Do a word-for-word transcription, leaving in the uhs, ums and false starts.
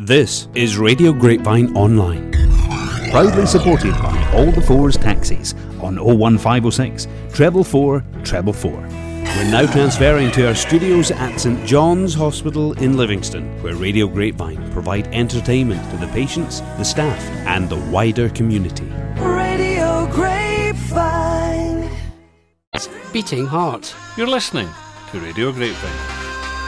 This is Radio Grapevine Online, proudly supported by All the Fours Taxis on oh one five oh six, treble four, treble four. We're now transferring to our studios at St John's Hospital in Livingston, where Radio Grapevine provide entertainment to the patients, the staff, and the wider community. Radio Grapevine. Beating heart. You're listening to Radio Grapevine.